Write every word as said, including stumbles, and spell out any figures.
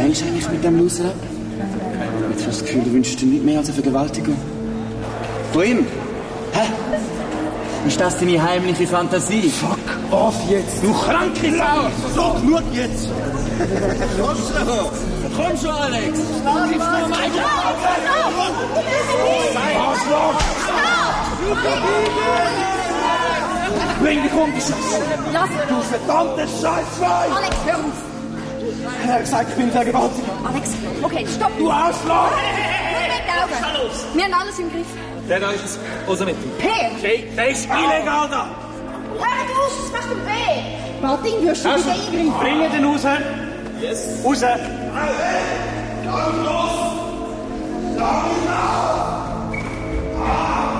meinst du eigentlich mit dem Loser? Jetzt hast du das Gefühl, du wünschst dir nicht mehr als eine Vergewaltigung. Von ihm? Hä? Ist das deine heimliche Fantasie? Fuck off jetzt, du kranke Sau! So, genug jetzt! Komm schon! Komm schon, Alex! Gib mir mein Arschloch! Bring dich um, die Scheiße! Lass Du verdammte Scheißschwein! Alex, hör auf! Er hat gesagt, ich bin Vergewaltiger. Alex, okay, stopp! Du Arschloch! Nur mit den Augen! Wir haben alles im Griff. Der da ist es. Raus mit ihm. Per! Okay, der ist illegal da. Hört raus, es macht ihm weh! Martin, wirst du Also, wieder eingreifen? bring den raus. Yes. Raus. Lass los! Lass los!